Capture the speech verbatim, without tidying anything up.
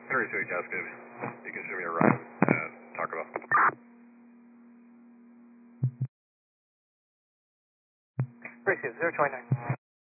thirty-two Cascade. You can show me a ride at Taco Bell. Appreciate it, zero twenty-nine.